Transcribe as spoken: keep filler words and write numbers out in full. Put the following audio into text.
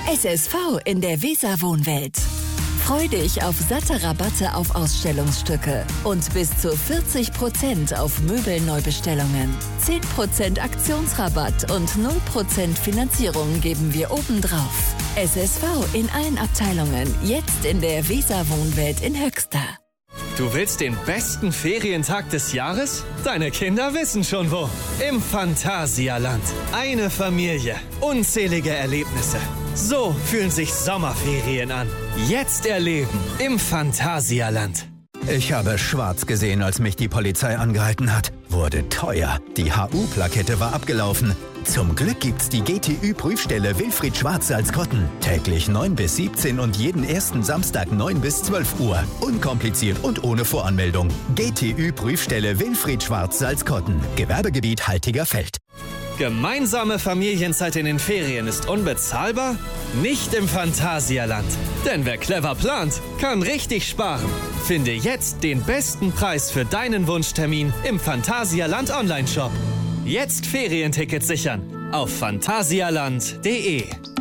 S S V in der Weser-Wohnwelt. Freu dich auf satte Rabatte auf Ausstellungsstücke und bis zu vierzig Prozent auf Möbelneubestellungen. zehn Prozent Aktionsrabatt und null Prozent Finanzierung geben wir obendrauf. S S V in allen Abteilungen, jetzt in der Weser-Wohnwelt in Höxter. Du willst den besten Ferientag des Jahres? Deine Kinder wissen schon wo. Im Phantasialand. Eine Familie, unzählige Erlebnisse. So fühlen sich Sommerferien an. Jetzt erleben im Phantasialand. Ich habe schwarz gesehen, als mich die Polizei angehalten hat. Wurde teuer. Die H U-Plakette war abgelaufen. Zum Glück gibt's die G T Ü-Prüfstelle Wilfried Schwarz Salzkotten. Täglich neun bis siebzehn und jeden ersten Samstag neun bis zwölf Uhr. Unkompliziert und ohne Voranmeldung. G T Ü-Prüfstelle Wilfried Schwarz Salzkotten. Gewerbegebiet Haltiger Feld. Gemeinsame Familienzeit in den Ferien ist unbezahlbar? Nicht im Phantasialand. Denn wer clever plant, kann richtig sparen. Finde jetzt den besten Preis für deinen Wunschtermin im Phantasialand Online-Shop. Jetzt Ferientickets sichern auf phantasialand punkt de.